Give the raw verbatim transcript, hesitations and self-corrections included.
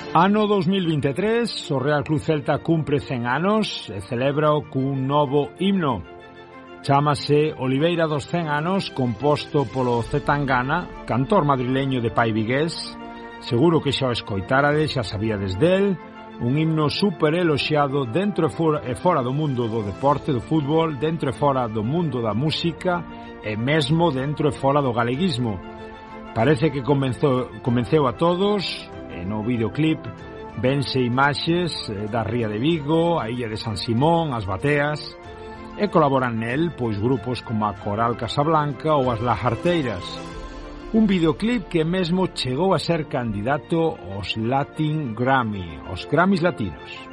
Ano dos mil vinte e tres, o Real Club Celta cumpre cen anos e celébrao cun novo himno. Chámase Oliveira dos cen anos, composto polo Zetangana, cantor madrileño de pai vigués. Seguro que xa o escoitárades, xa sabíades del. Un himno super eloxiado dentro e fora, e fora do mundo do deporte, do fútbol, dentro e fora do mundo da música e mesmo dentro e fora do galeguismo. Parece que convenceu, convenceu a todos. E no videoclip vense imaxes da Ría de Vigo, a Illa de San Simón, as Bateas, e colaboran nel pois grupos como a Coral Casablanca ou as Lajarteiras. Un videoclip que mesmo chegou a ser candidato aos Latin Grammy, os Grammys latinos.